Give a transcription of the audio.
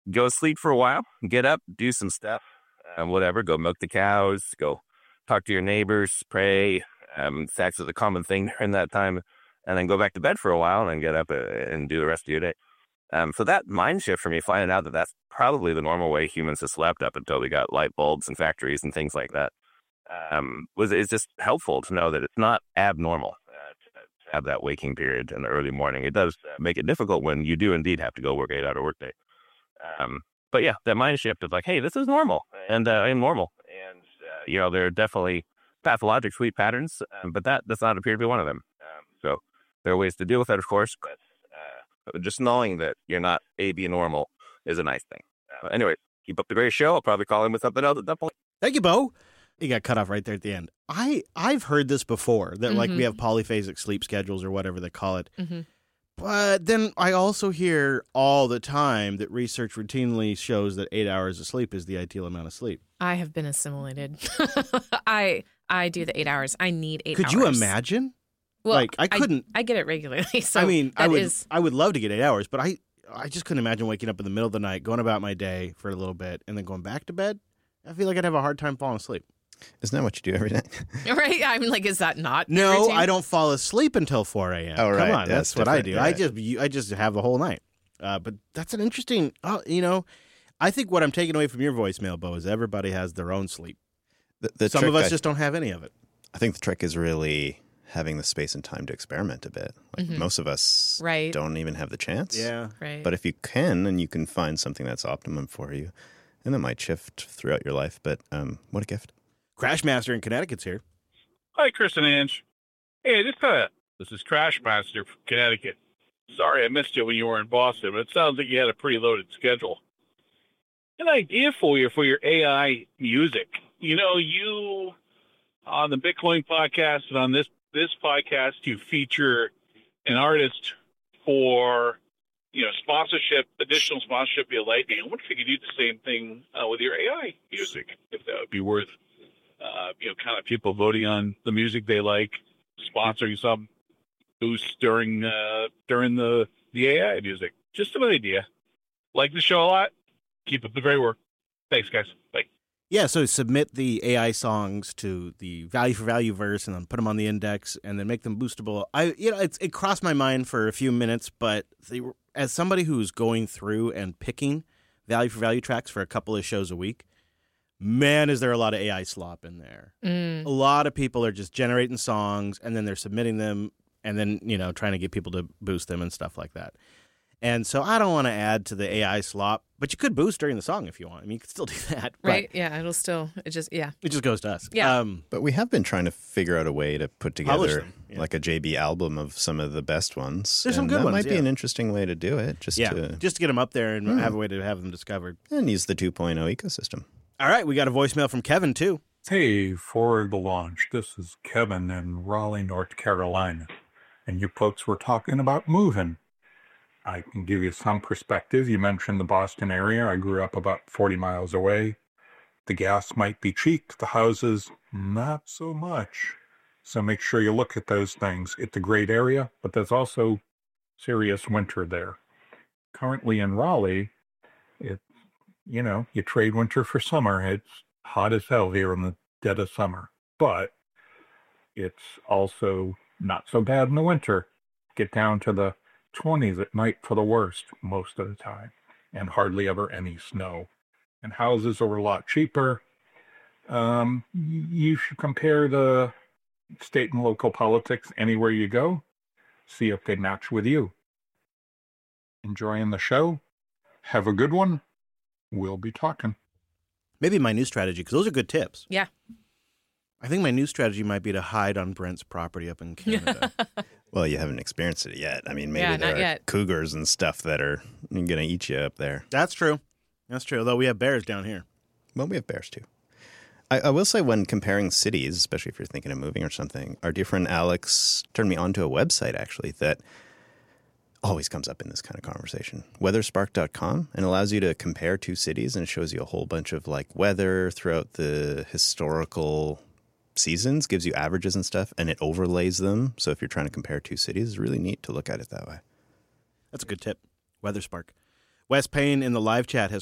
go to sleep for a while, get up, do some stuff, whatever, go milk the cows, go talk to your neighbors, pray. Sex is a common thing during that time, and then go back to bed for a while and then get up and do the rest of your day. So that mind shift for me, finding out that that's probably the normal way humans have slept up until we got light bulbs and factories and things like that, is just helpful to know that it's not abnormal to have that waking period in the early morning. It does make it difficult when you do indeed have to go work 8-hour workday. But yeah, that mind shift is like, hey, this is normal, and I'm normal, and there are definitely pathologic sleep patterns, but that does not appear to be one of them. So there are ways to deal with that, of course, but just knowing that you're not being normal is a nice thing. Anyway, keep up the great show. I'll probably call in with something else at that point. Thank you, Bo. You got cut off right there at the end. I've heard this before, that like we have polyphasic sleep schedules or whatever they call it. Mm-hmm. But then I also hear all the time that research routinely shows that 8 hours of sleep is the ideal amount of sleep. I have been assimilated. I do the 8 hours. I need 8 hours. Could you imagine? Well, like I couldn't. I get it regularly. So I mean, I would love to get 8 hours, but I just couldn't imagine waking up in the middle of the night, going about my day for a little bit, and then going back to bed. I feel like I'd have a hard time falling asleep. Isn't that what you do every night? Right? I'm like, is that not No, routine? I don't fall asleep until 4 a.m. Oh, right. Come on, that's what I do. Yeah. I just have the whole night. But that's an interesting, I think what I'm taking away from your voicemail, Bo, is everybody has their own sleep. Some of us just don't have any of it. I think the trick is really having the space and time to experiment a bit. Like most of us don't even have the chance. Yeah. Right. But if you can, and you can find something that's optimum for you, and that might shift throughout your life, but what a gift. Crashmaster in Connecticut's here. Hi, Chris and Ange. Hey, this is Crashmaster from Connecticut. Sorry I missed you when you were in Boston, but it sounds like you had a pretty loaded schedule. An idea for your AI music. You on the Bitcoin podcast and on this podcast, you feature an artist for additional sponsorship via Lightning. I wonder if you could do the same thing with your AI music, if that would be worth kind of people voting on the music they like, sponsoring some boost during the AI music. Just an idea. Like the show a lot. Keep up the great work. Thanks, guys. Bye. Yeah, so submit the AI songs to the Value for Value verse and then put them on the index and then make them boostable. It crossed my mind for a few minutes, but as somebody who's going through and picking Value for Value tracks for a couple of shows a week, man, is there a lot of AI slop in there. A lot of people are just generating songs and then they're submitting them and then, trying to get people to boost them and stuff like that. And so I don't want to add to the AI slop, but you could boost during the song if you want. I mean, you could still do that. Right, yeah, it just goes to us. Yeah. But we have been trying to figure out a way to put together like a JB album of some of the best ones. There's some good ones, That might be an interesting way to do it. Just to get them up there and have a way to have them discovered. And use the 2.0 ecosystem. All right, we got a voicemail from Kevin, too. Hey, for the launch, this is Kevin in Raleigh, North Carolina. And you folks were talking about moving. I can give you some perspective. You mentioned the Boston area. I grew up about 40 miles away. The gas might be cheap. The houses, not so much. So make sure you look at those things. It's a great area, but there's also serious winter there. Currently in Raleigh, you trade winter for summer. It's hot as hell here in the dead of summer. But it's also not so bad in the winter. Get down to the 20s at night for the worst most of the time, and hardly ever any snow. And houses are a lot cheaper. You should compare the state and local politics anywhere you go. See if they match with you. Enjoying the show? Have a good one. We'll be talking. Maybe my new strategy, because those are good tips. Yeah. I think my new strategy might be to hide on Brent's property up in Canada. Well, you haven't experienced it yet. I mean, maybe there are cougars and stuff that are going to eat you up there. That's true. Although we have bears down here. Well, we have bears too. I will say, when comparing cities, especially if you're thinking of moving or something, our dear friend Alex turned me onto a website, actually, that always comes up in this kind of conversation. Weatherspark.com, and allows you to compare two cities, and it shows you a whole bunch of weather throughout the historical seasons, gives you averages and stuff, and it overlays them. So if you're trying to compare two cities, it's really neat to look at it that way. That's a good tip. WeatherSpark. Wes Payne in the live chat has